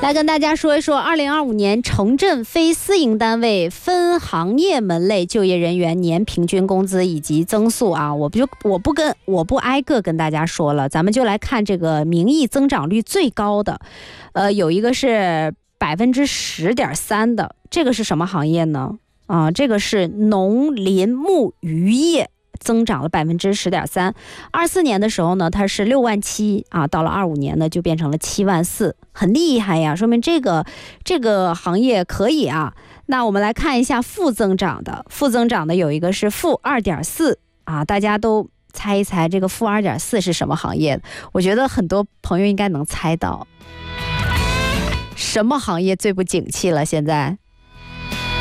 来跟大家说一说2025年城镇非私营单位分行业门类就业人员年平均工资以及增速啊，我不挨个跟大家说了，咱们就来看这个名义增长率最高的，有一个是10.3%的，这个是什么行业呢？这个是农林牧渔业。增长了10.3%， 24年的时候呢，它是6.7万啊，到了25年呢就变成了7.4万，很厉害呀，说明这个行业可以啊。那我们来看一下负增长的有一个是-2.4%啊，大家都猜一猜这个-2.4是什么行业？我觉得很多朋友应该能猜到，什么行业最不景气了？现在